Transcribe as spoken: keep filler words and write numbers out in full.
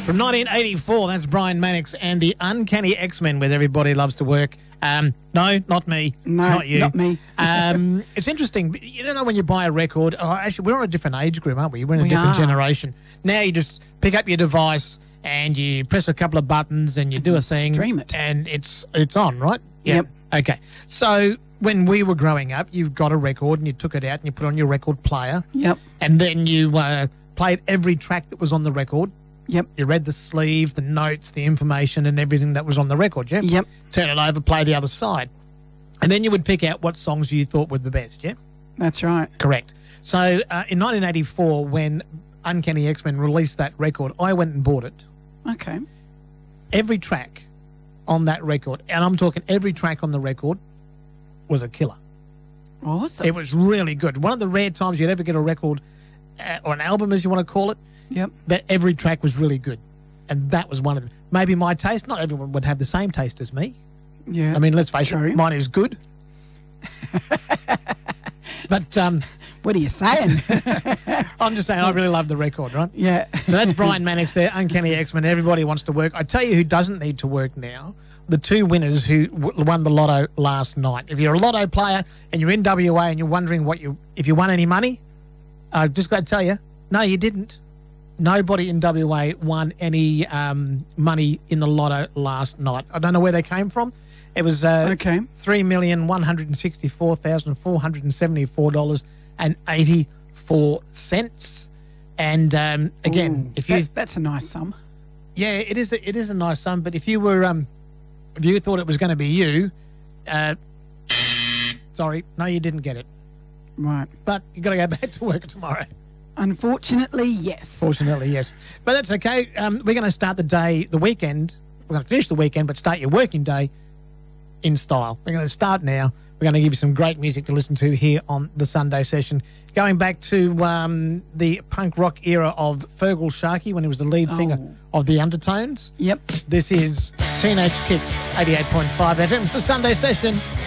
From nineteen eighty-four, that's Brian Mannix and the Uncanny X-Men with Everybody Loves to Work. Um, no, not me. No, not you. not me. um, it's interesting. You don't know when you buy a record. Oh, actually, we're on a different age group, aren't we? We're in a We different are. generation. Now you just pick up your device and you press a couple of buttons and you do a thing. Stream it. And it's it's on, right? Yep. Okay. So when we were growing up, you got a record and you took it out and you put it on your record player. Yep. And then you uh, played every track that was on the record. Yep. You read the sleeve, the notes, the information and everything that was on the record, yeah? Yep. Turn it over, play the other side. And then you would pick out what songs you thought were the best, yeah? That's right. Correct. So uh, in nineteen eighty-four, when Uncanny X-Men released that record, I went and bought it. Okay. Every track on that record, and I'm talking every track on the record, was a killer. Awesome. It was really good. One of the rare times you'd ever get a record uh, or an album, as you want to call it, Yep. that every track was really good. And that was one of them. Maybe my taste, not everyone would have the same taste as me. Yeah. I mean, let's face True. it, mine is good. But um, What are you saying? I'm just saying I really love the record, right? Yeah. So that's Brian Mannix there, Uncanny X-Men. Everybody wants to work. I tell you who doesn't need to work now, the two winners who w- won the lotto last night. If you're a lotto player and you're in W A and you're wondering what you if you won any money, I've just got to tell you, no, you didn't. Nobody in W A won any um, money in the lotto last night. I don't know where they came from. It was uh, Okay. three million one hundred sixty-four thousand four hundred seventy-four dollars and eighty-four cents. And um, again, Ooh, if you that, that's a nice sum. yeah, it is a, it is a nice sum. But if you were um, if you thought it was going to be you, uh, sorry, no, you didn't get it. Right. But you got to go back to work tomorrow. Unfortunately, yes. Fortunately, yes. But that's okay. Um, we're going to start the day, the weekend. We're going to finish the weekend, but start your working day in style. We're going to start now. We're going to give you some great music to listen to here on the Sunday session. Going back to um, the punk rock era of Fergal Sharkey when he was the lead singer Oh. of the Undertones. Yep. This is Teenage Kicks, eighty-eight point five F M. It's the Sunday session.